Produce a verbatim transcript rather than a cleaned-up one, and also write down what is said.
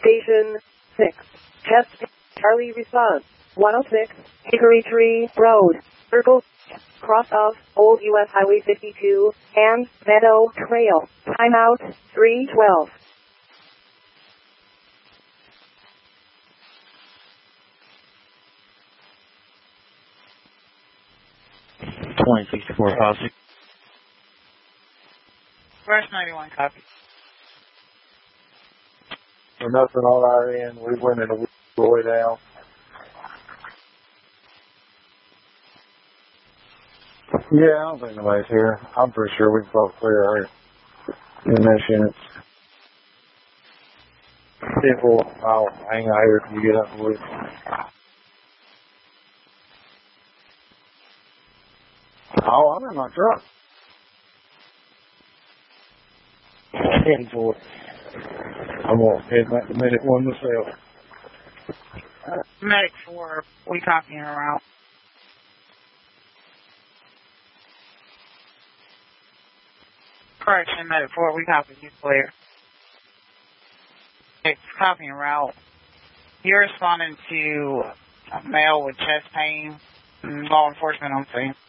Station six. Chest Charlie response. one oh six Hickory Tree Road. Circle. Cross of Old U S Highway fifty-two and Meadow Trail. Timeout three twelve. twenty sixty-four copy. Rush ninety-one copy. So nothing on our end. We went in a way down. Yeah, I don't think nobody's here. I'm pretty sure we can both clear our in this unit. See if we'll, I'll hang out here till you get up and leave. Oh, I'm in my truck. ten four. I'm going to head back to Medic one myself. Uh, Medic four, we copy her out. Correction, Medic four, we copy you clear. It's copying route. You're responding to a male with chest pain. Law enforcement on scene.